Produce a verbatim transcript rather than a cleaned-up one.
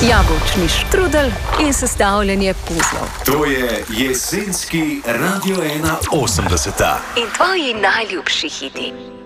Jabolčni štrudel in sestavljanje puzlov. To je jesenski Radio ena osemdeseta. In tvoji najljubši hiti.